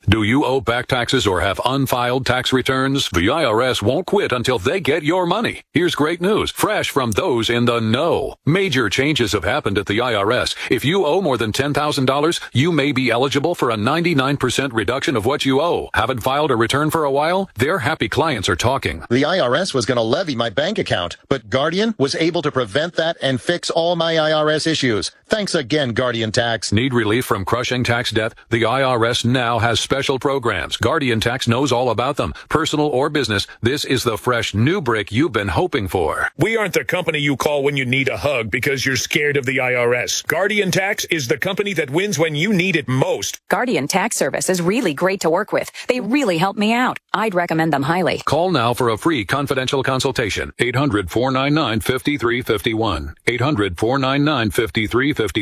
Do you owe back taxes or have unfiled tax returns? The IRS won't quit until they get your money. Here's great news, fresh from those in the know. Major changes have happened at the IRS. If you owe more than $10,000, you may be eligible for a 99% reduction of what you owe. Haven't filed a return for a while? Their happy clients are talking. The IRS was going to levy my bank account, but Guardian was able to prevent that and fix all my IRS issues. Thanks again, Guardian Tax. Need relief from crushing tax debt? The IRS now has special programs. Guardian Tax knows all about them. Personal or business, this is the fresh new brick you've been hoping for. We aren't the company you call when you need a hug because you're scared of the IRS. Guardian Tax is the company that wins when you need it most. Guardian Tax Service is really great to work with. They really help me out. I'd recommend them highly. Call now for a free confidential consultation. 800-499-5351. 800-499-5351.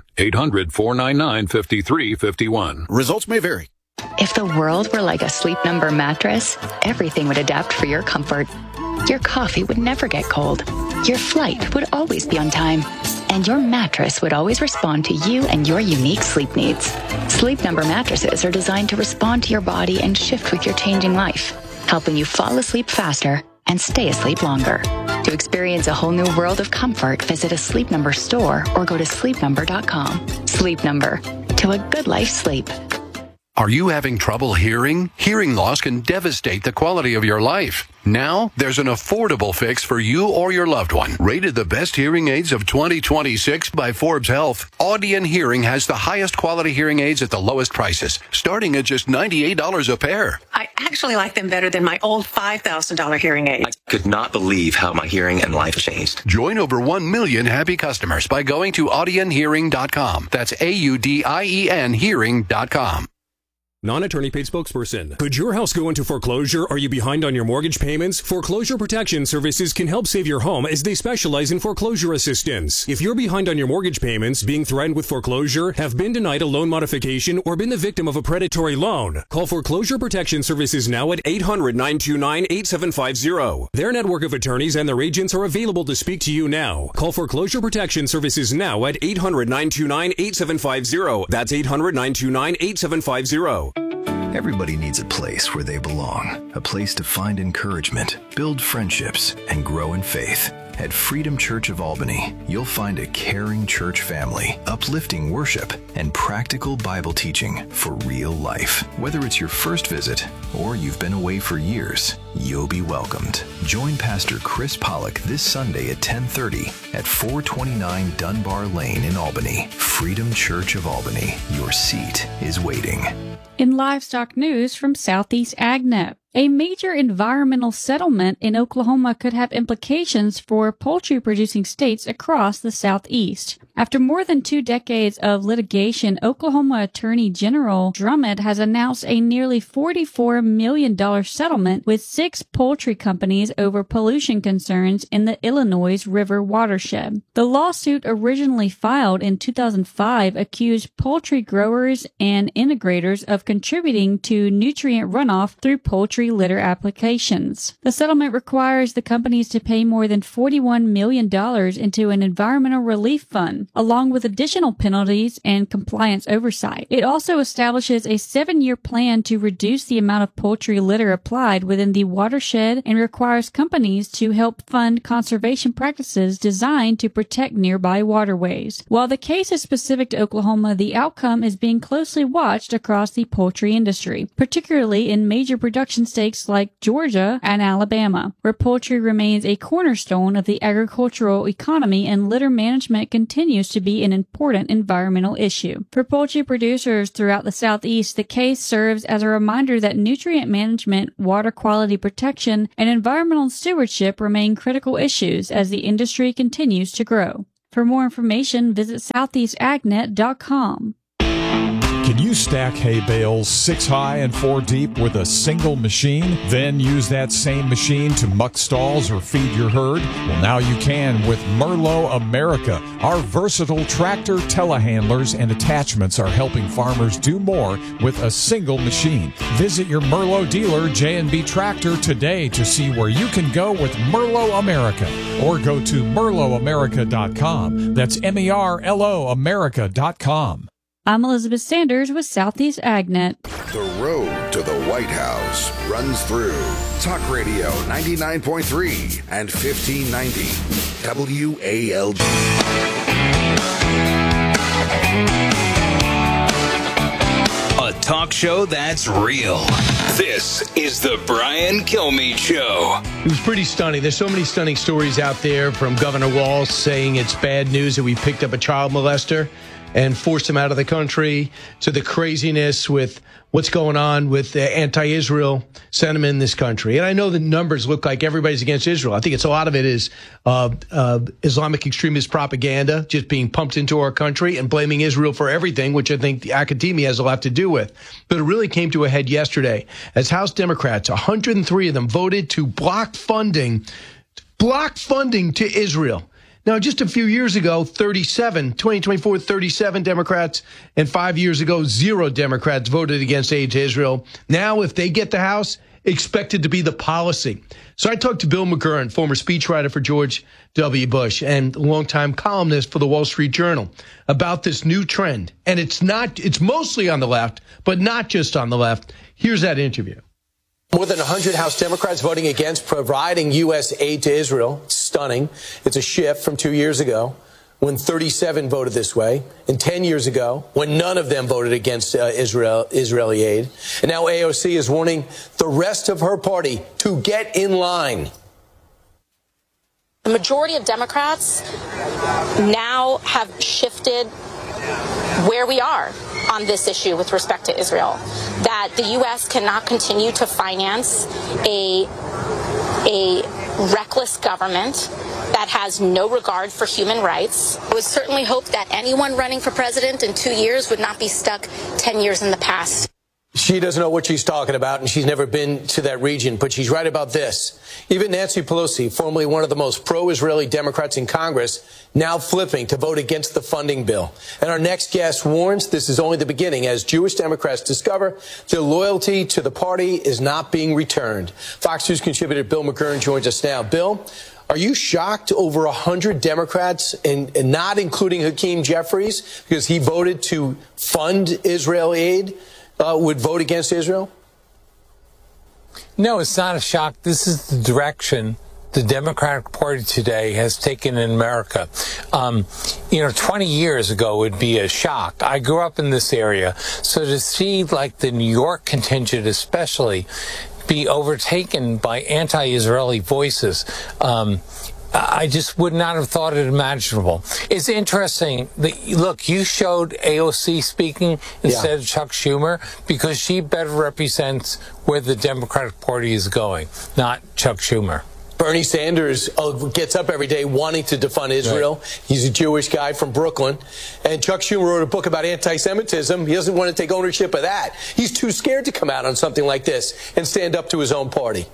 800-499-5351. Results may vary. If the world were like a Sleep Number mattress, everything would adapt for your comfort. Your coffee would never get cold. Your flight would always be on time. And your mattress would always respond to you and your unique sleep needs. Sleep Number mattresses are designed to respond to your body and shift with your changing life, helping you fall asleep faster and stay asleep longer. To experience a whole new world of comfort, visit a Sleep Number store or go to sleepnumber.com. Sleep Number. To a good life's sleep. Are you having trouble hearing? Hearing loss can devastate the quality of your life. Now, there's an affordable fix for you or your loved one. Rated the best hearing aids of 2026 by Forbes Health, Audion Hearing has the highest quality hearing aids at the lowest prices, starting at just $98 a pair. I actually like them better than my old $5,000 hearing aids. I could not believe how my hearing and life changed. Join over 1 million happy customers by going to audionhearing.com. That's AUDIEN hearing.com. Non-attorney paid spokesperson. Could your house go into foreclosure? Are you behind on your mortgage payments? Foreclosure Protection Services can help save your home as they specialize in foreclosure assistance. If you're behind on your mortgage payments, being threatened with foreclosure, have been denied a loan modification, or been the victim of a predatory loan, call Foreclosure Protection Services now at 800-929-8750. Their network of attorneys and their agents are available to speak to you now. Call Foreclosure Protection Services now at 800-929-8750. That's 800-929-8750. Everybody needs a place where they belong, a place to find encouragement, build friendships, and grow in faith. At Freedom Church of Albany, you'll find a caring church family, uplifting worship, and practical Bible teaching for real life. Whether it's your first visit or you've been away for years, you'll be welcomed. Join Pastor Chris Pollock this Sunday at 10:30 at 429 Dunbar Lane in Albany. Freedom Church of Albany, your seat is waiting. In livestock news from Southeast AgNet, a major environmental settlement in Oklahoma could have implications for poultry-producing states across the Southeast. After more than 2 decades of litigation, Oklahoma Attorney General Drummond has announced a nearly $44 million settlement with 6 poultry companies over pollution concerns in the Illinois River watershed. The lawsuit, originally filed in 2005, accused poultry growers and integrators of contributing to nutrient runoff through poultry litter applications. The settlement requires the companies to pay more than $41 million into an environmental relief fund, along with additional penalties and compliance oversight. It also establishes a 7-year plan to reduce the amount of poultry litter applied within the watershed and requires companies to help fund conservation practices designed to protect nearby waterways. While the case is specific to Oklahoma, the outcome is being closely watched across the poultry industry, particularly in major production states like Georgia and Alabama, where poultry remains a cornerstone of the agricultural economy and litter management continues to be an important environmental issue. For poultry producers throughout the Southeast, the case serves as a reminder that nutrient management, water quality protection, and environmental stewardship remain critical issues as the industry continues to grow. For more information, visit southeastagnet.com. Can you stack hay bales 6 high and 4 deep with a single machine? Then use that same machine to muck stalls or feed your herd? Well, now you can with Merlo America. Our versatile tractor telehandlers and attachments are helping farmers do more with a single machine. Visit your Merlo dealer, J&B Tractor, today to see where you can go with Merlo America. Or go to merloamerica.com. That's MERLO America.com. I'm Elizabeth Sanders with Southeast AgNet. The road to the White House runs through Talk Radio 99.3 and 1590 WALG. A talk show that's real. This is the Brian Kilmeade Show. It was pretty stunning. There's so many stunning stories out there, from Governor Walz saying it's bad news that we picked up a child molester and forced him out of the country, to the craziness with what's going on with the anti-Israel sentiment in this country. And I know the numbers look like everybody's against Israel. I think a lot of it is Islamic extremist propaganda just being pumped into our country and blaming Israel for everything, which I think the academia has a lot to do with. But it really came to a head yesterday as House Democrats, 103 of them, voted to block funding to Israel. Now, just a few years ago, 2024, 37 Democrats, and 5 years ago, 0 Democrats voted against aid to Israel. Now, if they get the House, expected to be the policy. So I talked to Bill McGurn, former speechwriter for George W. Bush and longtime columnist for the Wall Street Journal, about this new trend. And it's mostly on the left, but not just on the left. Here's that interview. More than 100 House Democrats voting against providing U.S. aid to Israel. Stunning. It's a shift from 2 years ago when 37 voted this way, and 10 years ago when none of them voted against Israeli aid. And now AOC is warning the rest of her party to get in line. The majority of Democrats now have shifted where we are on this issue with respect to Israel, that the U.S. cannot continue to finance a reckless government that has no regard for human rights. I would certainly hope that anyone running for president in 2 years would not be stuck 10 years in the past. She doesn't know what she's talking about, and she's never been to that region, but she's right about this. Even Nancy Pelosi, formerly one of the most pro-Israeli Democrats in Congress, now flipping to vote against the funding bill. And our next guest warns this is only the beginning, as Jewish Democrats discover their loyalty to the party is not being returned. Fox News contributor Bill McGurn joins us now. Bill, are you shocked over 100 Democrats, and not including Hakeem Jeffries, because he voted to fund Israel aid, would vote against Israel? No, it's not a shock. This is the direction the Democratic Party today has taken in America. 20 years ago would be a shock. I grew up in this area, so to see like the New York contingent especially be overtaken by anti-Israeli voices, I just would not have thought it imaginable. It's interesting that, look, you showed AOC speaking instead of Chuck Schumer because she better represents where the Democratic Party is going, not Chuck Schumer. Bernie Sanders gets up every day wanting to defund Israel. Right. He's a Jewish guy from Brooklyn. And Chuck Schumer wrote a book about anti-Semitism. He doesn't want to take ownership of that. He's too scared to come out on something like this and stand up to his own party.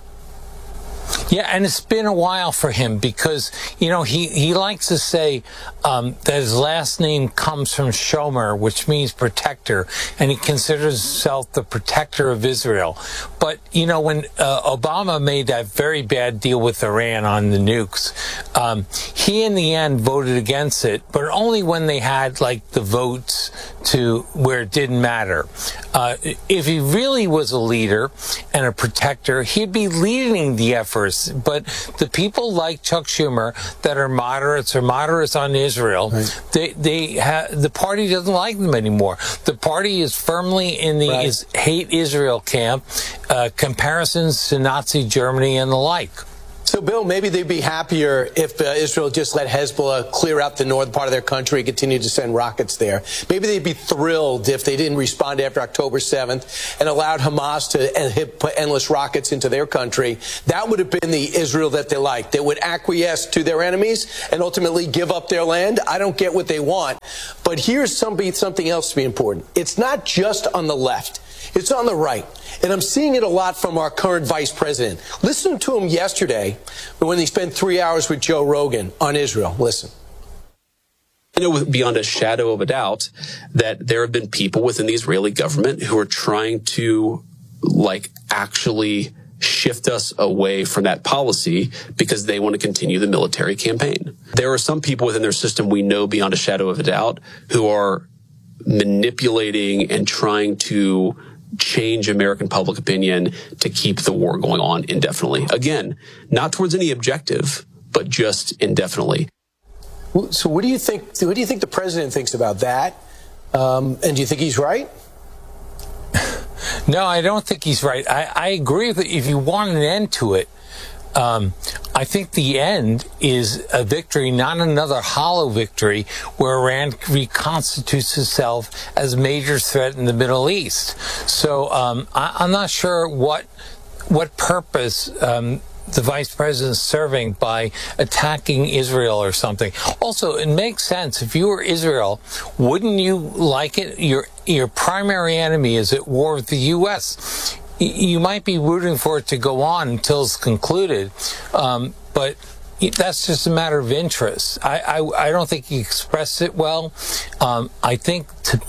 Yeah, and it's been a while for him because, he likes to say that his last name comes from Shomer, which means protector, and he considers himself the protector of Israel. But, when Obama made that very bad deal with Iran on the nukes, he in the end voted against it, but only when they had, the votes to where it didn't matter. If he really was a leader and a protector, he'd be leading the effort. But the people like Chuck Schumer that are moderates or moderates on Israel, right. The party doesn't like them anymore. The party is firmly in the hate Israel camp, comparisons to Nazi Germany and the like. So, Bill, maybe they'd be happier if Israel just let Hezbollah clear out the northern part of their country and continue to send rockets there. Maybe they'd be thrilled if they didn't respond after October 7th and allowed Hamas to put endless rockets into their country. That would have been the Israel that they liked. They would acquiesce to their enemies and ultimately give up their land. I don't get what they want. But here's something else to be important. It's not just on the left. It's on the right. And I'm seeing it a lot from our current vice president. Listen to him yesterday when he spent 3 hours with Joe Rogan on Israel. Listen. I know beyond a shadow of a doubt that there have been people within the Israeli government who are trying to, actually shift us away from that policy because they want to continue the military campaign. There are some people within their system we know beyond a shadow of a doubt who are manipulating and trying to change American public opinion to keep the war going on indefinitely. Again, not towards any objective, but just indefinitely. So what do you think the president thinks about that? And do you think he's right? No, I don't think he's right. I agree that if you want an end to it, I think the end is a victory, not another hollow victory where Iran reconstitutes itself as a major threat in the Middle East. So I'm not sure what purpose the vice president's serving by attacking Israel or something. Also, it makes sense. If you were Israel, wouldn't you like it? Your primary enemy is at war with the U.S. You might be rooting for it to go on until it's concluded, but that's just a matter of interest. I don't think he expressed it well. I think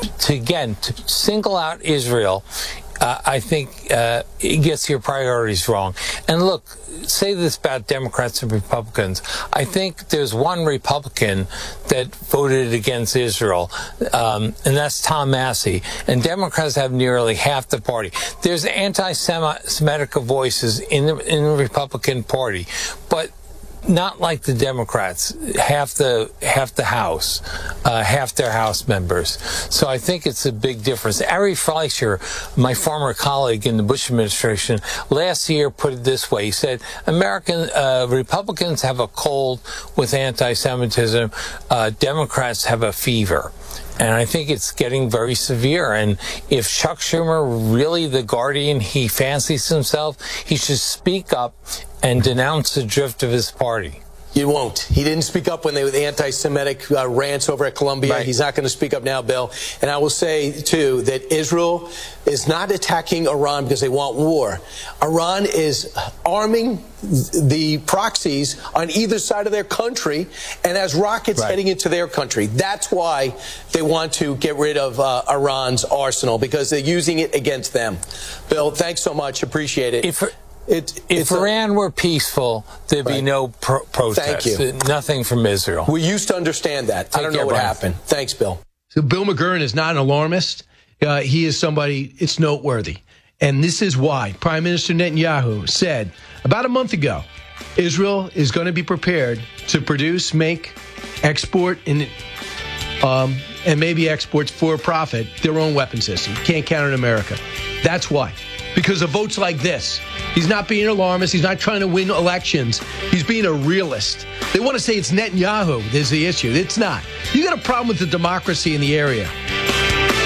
to single out Israel, I think it gets your priorities wrong. And look, say this about Democrats and Republicans. I think there's one Republican that voted against Israel, and that's Tom Massie. And Democrats have nearly half the party. There's anti-Semitic voices in the Republican Party, but not like the Democrats, half the House, half their House members. So I think it's a big difference. Ari Fleischer, my former colleague in the Bush administration, last year put it this way. He said, American Republicans have a cold with anti-Semitism. Democrats have a fever. And I think it's getting very severe. And if Chuck Schumer really the guardian he fancies himself, he should speak up and denounce the drift of his party. You won't. He didn't speak up when they were the anti-Semitic rants over at Columbia. Right. He's not going to speak up now, Bill. And I will say, too, that Israel is not attacking Iran because they want war. Iran is arming the proxies on either side of their country and has rockets heading into their country. That's why they want to get rid of Iran's arsenal, because they're using it against them. Bill, thanks so much. Appreciate it. If Iran were peaceful, there'd be no protests. Thank you. Nothing from Israel. We used to understand that. I don't know what happened. Thanks, Bill. So Bill McGurn is not an alarmist. He is somebody, it's noteworthy. And this is why Prime Minister Netanyahu said about a month ago, Israel is going to be prepared to produce, make, export, and maybe exports for profit their own weapon system. Can't count on America. That's why. Because of votes like this. He's not being alarmist. He's not trying to win elections. He's being a realist. They want to say it's Netanyahu. There's the issue. It's not. You got a problem with the democracy in the area.